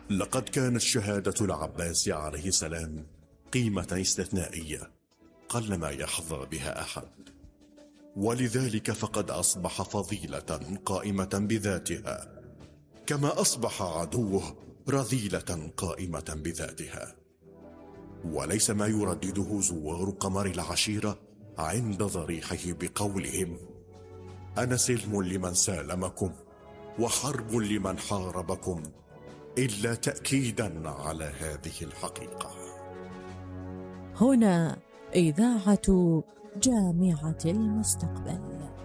لقد كانت شهادة العباس عليه السلام قيمة استثنائية قلما يحظى بها أحد، ولذلك فقد أصبح فضيلة قائمة بذاتها، كما أصبح عدوه رذيلة قائمة بذاتها. وليس ما يردده زوار قمر العشيرة عند ضريحه بقولهم: أنا سلم لمن سالمكم وحرب لمن حاربكم، إلا تأكيدا على هذه الحقيقة. هنا إذاعة جامعة المستقبل.